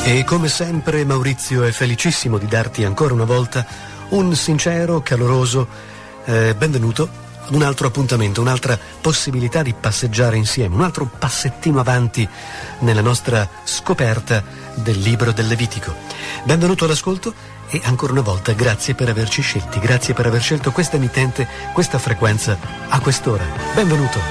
E come sempre Maurizio è felicissimo di darti ancora una volta un sincero, caloroso benvenuto ad un altro appuntamento, un'altra possibilità di passeggiare insieme, un altro passettino avanti nella nostra scoperta del libro del Levitico. Benvenuto all'ascolto e ancora una volta grazie per averci scelti, grazie per aver scelto questa emittente, questa frequenza a quest'ora. Benvenuto.